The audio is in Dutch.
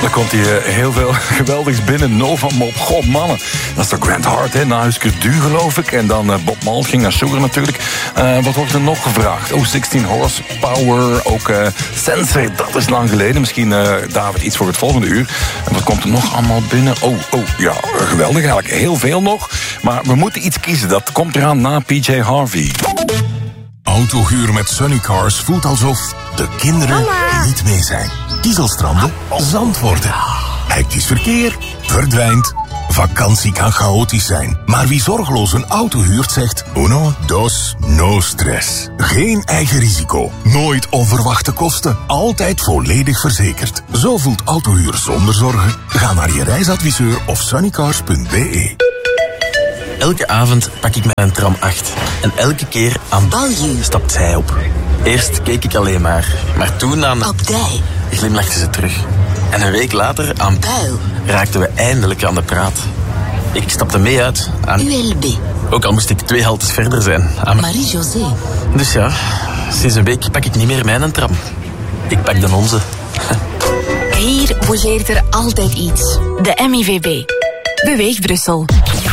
dan komt hij heel veel geweldigs binnen. Nova Mob, god mannen. Dat is toch Grant Hart, hè? Na Husker Du, geloof ik. En dan Bob Malt ging naar Sugar natuurlijk. Wat wordt er nog gevraagd? 16 Horsepower, ook Sensei, dat is lang geleden. Misschien, David, iets voor het volgende uur. En wat komt er nog allemaal binnen? Ja, geweldig eigenlijk. Heel veel nog. Maar we moeten iets kiezen. Dat komt eraan na PJ Harvey. Autohuur met Sunnycars voelt alsof de kinderen niet mee zijn. Kiezelstranden, zand worden. Hectisch verkeer, verdwijnt. Vakantie kan chaotisch zijn. Maar wie zorgeloos een auto huurt zegt... Uno, dos, no stress. Geen eigen risico. Nooit onverwachte kosten. Altijd volledig verzekerd. Zo voelt autohuur zonder zorgen. Ga naar je reisadviseur of sunnycars.be. Elke avond pak ik mijn tram 8. En elke keer aan Balju stapt zij op. Eerst keek ik alleen maar toen aan... Op Dij. Glimlachte ze terug. En een week later aan Buil raakten we eindelijk aan de praat. Ik stapte mee uit aan ULB. Ook al moest ik 2 haltes verder zijn. Aan Marie-José. Dus ja, sinds een week pak ik niet meer mijn tram. Ik pak de onze. Hier bougeert er altijd iets. De MIVB. Beweeg Brussel.